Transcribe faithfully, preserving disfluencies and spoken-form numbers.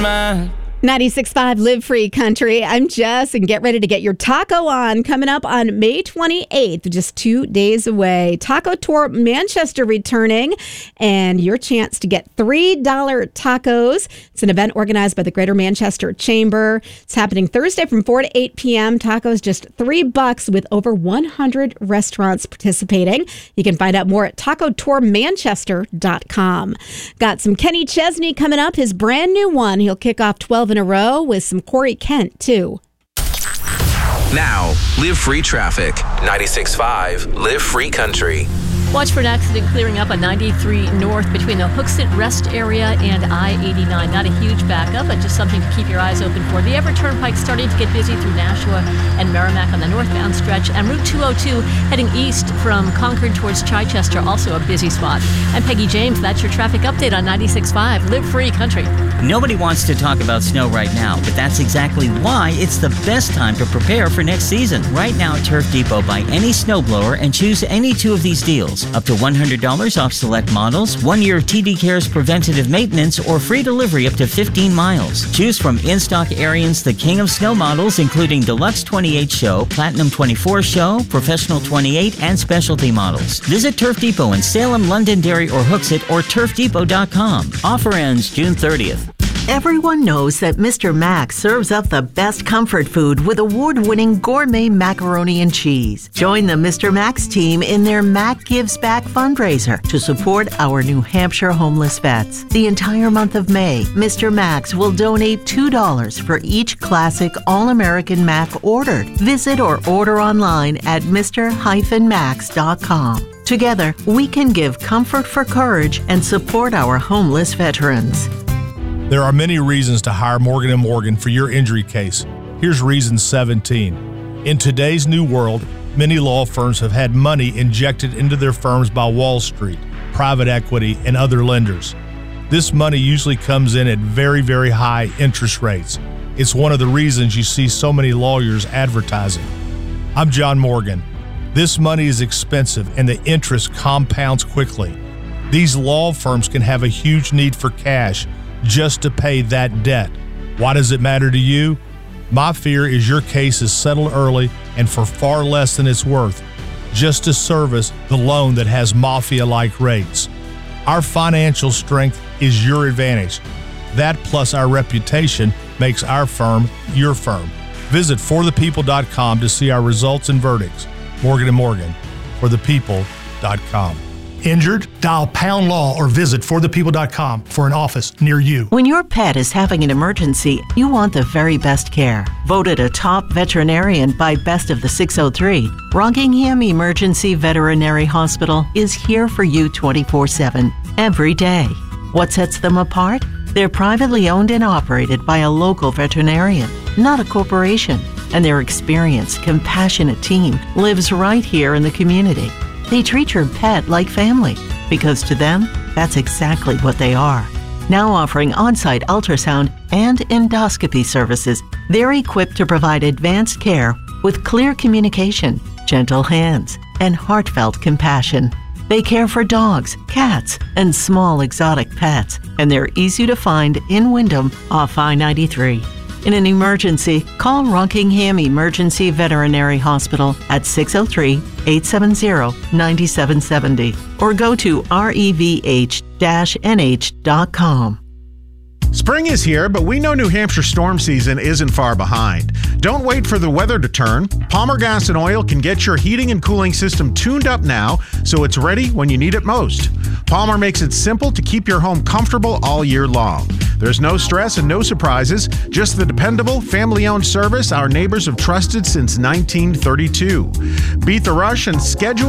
mind. ninety-six point five Live Free Country. I'm Jess, and get ready to get your taco on coming up on May twenty-eighth, just two days away. Taco Tour Manchester returning, and your chance to get three dollar tacos. It's an event organized by the Greater Manchester Chamber. It's happening Thursday from four to eight p.m. Tacos just three bucks with over one hundred restaurants participating. You can find out more at taco tour manchester dot com. Got some Kenny Chesney coming up, his brand new one. He'll kick off twelve in a row with some Corey Kent, too. Now, Live Free Traffic. ninety-six point five Live Free Country. Watch for an accident clearing up on ninety-three North between the Hooksett Rest area and I eighty-nine. Not a huge backup, but just something to keep your eyes open for. The Everett Turnpike starting to get busy through Nashua and Merrimack on the northbound stretch, and Route two oh two heading east from Concord towards Chichester, also a busy spot. I'm Peggy James. That's your traffic update on ninety-six point five Live Free Country. Nobody wants to talk about snow right now, but that's exactly why it's the best time to prepare for next season. Right now at Turf Depot, buy any snowblower and choose any two of these deals. Up to one hundred dollars off select models, one year T D Care's preventative maintenance, or free delivery up to fifteen miles. Choose from in-stock Ariens, the king of snow models, including Deluxe twenty-eight Show, Platinum twenty-four Show, Professional twenty-eight, and Specialty models. Visit Turf Depot in Salem, Londonderry, or Hooksett, or turf depot dot com. Offer ends June thirtieth. Everyone knows that Mister Max serves up the best comfort food with award-winning gourmet macaroni and cheese. Join the Mister Max team in their Mac Gives Back fundraiser to support our New Hampshire homeless vets. The entire month of May, Mister Max will donate two dollars for each classic All-American Mac ordered. Visit or order online at mister max dot com. Together, we can give comfort for courage and support our homeless veterans. There are many reasons to hire Morgan and Morgan for your injury case. Here's reason seventeen. In today's new world, many law firms have had money injected into their firms by Wall Street, private equity, and other lenders. This money usually comes in at very, very high interest rates. It's one of the reasons you see so many lawyers advertising. I'm John Morgan. This money is expensive and the interest compounds quickly. These law firms can have a huge need for cash just to pay that debt. Why does it matter to you? My fear is your case is settled early and for far less than it's worth, just to service the loan that has mafia-like rates. Our financial strength is your advantage. That plus our reputation makes our firm your firm. Visit for the people dot com to see our results and verdicts. Morgan and Morgan, for the people dot com. Injured? Dial Pound Law or visit for the people dot com for an office near you. When your pet is having an emergency, you want the very best care. Voted a top veterinarian by Best of the six oh three, Rockingham Emergency Veterinary Hospital is here for you twenty-four seven, every day. What sets them apart? They're privately owned and operated by a local veterinarian, not a corporation. And their experienced, compassionate team lives right here in the community. They treat your pet like family, because to them, that's exactly what they are. Now offering on-site ultrasound and endoscopy services, they're equipped to provide advanced care with clear communication, gentle hands, and heartfelt compassion. They care for dogs, cats, and small exotic pets, and they're easy to find in Wyndham off I ninety-three. In an emergency, call Rockingham Emergency Veterinary Hospital at six oh three, eight seven zero, nine seven seven zero or go to revh dash n h dot com. Spring is here, but we know New Hampshire storm season isn't far behind. Don't wait for the weather to turn. Palmer Gas and Oil can get your heating and cooling system tuned up now so it's ready when you need it most. Palmer makes it simple to keep your home comfortable all year long. There's no stress and no surprises, just the dependable, family-owned service our neighbors have trusted since nineteen thirty-two. Beat the rush and schedule